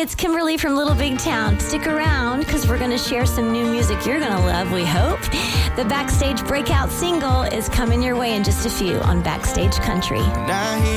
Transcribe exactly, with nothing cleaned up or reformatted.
it's Kimberly from Little Big Town. Stick around because we're going to share some new music you're going to love, we hope. The Backstage breakout single is coming your way in just a few on Backstage Country. Now he